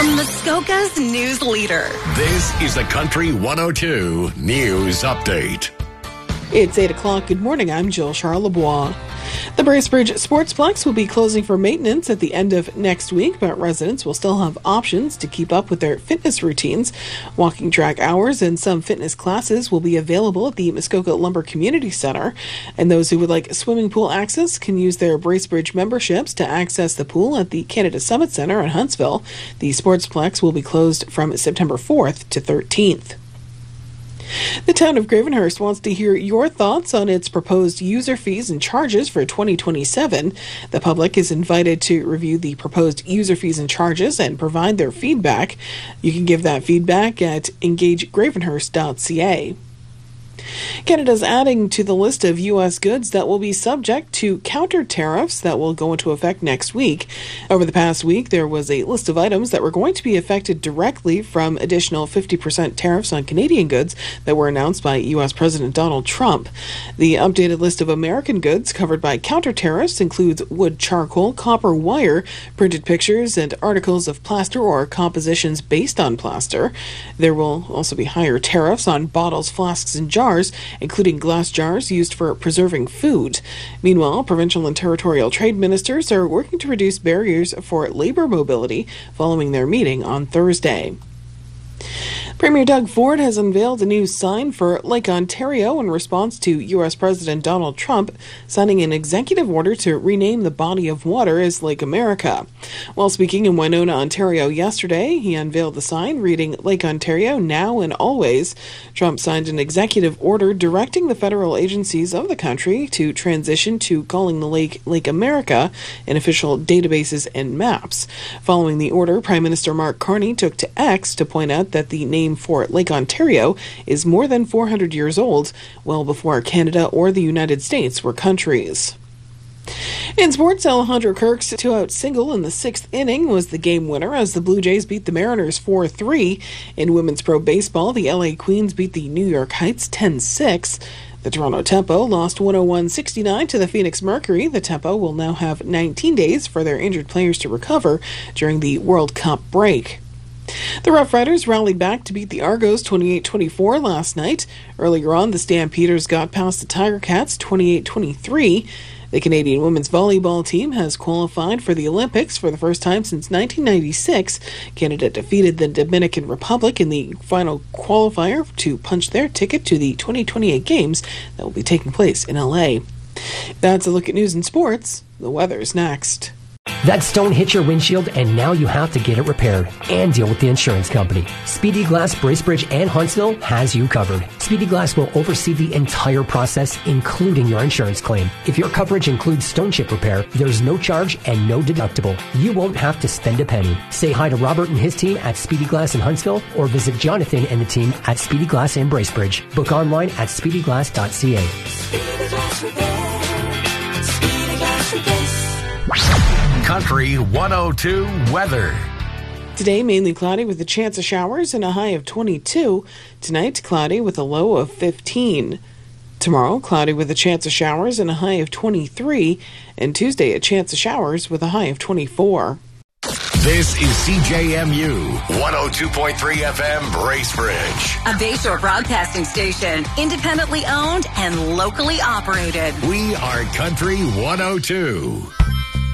From Muskoka's news leader. This is the Country 102 News Update. It's 8 o'clock. Good morning. I'm Jill Charlebois. The Bracebridge Sportsplex will be closing for maintenance at the end of next week, but residents will still have options to keep up with their fitness routines. Walking track hours and some fitness classes will be available at the Muskoka Lumber Community Center, and those who would like swimming pool access can use their Bracebridge memberships to access the pool at the Canada Summit Center in Huntsville. The Sportsplex will be closed from September 4th to 13th. The town of Gravenhurst wants to hear your thoughts on its proposed user fees and charges for 2027. The public is invited to review the proposed user fees and charges and provide their feedback. You can give that feedback at engagegravenhurst.ca. Canada's adding to the list of U.S. goods that will be subject to counter tariffs that will go into effect next week. Over the past week, there was a list of items that were going to be affected directly from additional 50% tariffs on Canadian goods that were announced by U.S. President Donald Trump. The updated list of American goods covered by counter tariffs includes wood charcoal, copper wire, printed pictures, and articles of plaster or compositions based on plaster. There will also be higher tariffs on bottles, flasks, and jars, including glass jars used for preserving food. Meanwhile, provincial and territorial trade ministers are working to reduce barriers for labor mobility following their meeting on Thursday. Premier Doug Ford has unveiled a new sign for Lake Ontario in response to U.S. President Donald Trump signing an executive order to rename the body of water as Lake America. While speaking in Winona, Ontario yesterday, he unveiled the sign reading Lake Ontario now and always. Trump signed an executive order directing the federal agencies of the country to transition to calling the lake Lake America in official databases and maps. Following the order, Prime Minister Mark Carney took to X to point out that the name for Lake Ontario is more than 400 years old, well before Canada or the United States were countries. In sports, Alejandro Kirk's two-out single in the sixth inning was the game winner as the Blue Jays beat the Mariners 4-3. In women's pro baseball, the LA Queens beat the New York Heights 10-6. The Toronto Tempo lost 101-69 to the Phoenix Mercury. The Tempo will now have 19 days for their injured players to recover during the World Cup break. The Rough Riders rallied back to beat the Argos 28-24 last night. Earlier on, the Stampeders got past the Tiger Cats 28-23. The Canadian women's volleyball team has qualified for the Olympics for the first time since 1996. Canada defeated the Dominican Republic in the final qualifier to punch their ticket to the 2028 Games that will be taking place in LA. That's a look at news and sports. The weather's next. That stone hit your windshield and now you have to get it repaired and deal with the insurance company. Speedy Glass Bracebridge and Huntsville has you covered. Speedy Glass will oversee the entire process, including your insurance claim. If your coverage includes stone chip repair, there's no charge and no deductible. You won't have to spend a penny. Say hi to Robert and his team at Speedy Glass in Huntsville or visit Jonathan and the team at Speedy Glass in Bracebridge. Book online at speedyglass.ca. Speedy Glass Repair. Speedy Glass Repair. Country 102 weather. Today, mainly cloudy with a chance of showers and a high of 22. Tonight, cloudy with a low of 15. Tomorrow, cloudy with a chance of showers and a high of 23. And Tuesday, a chance of showers with a high of 24. This is CJMU 102.3 FM Bracebridge. A Bayshore broadcasting station, independently owned and locally operated. We are Country 102.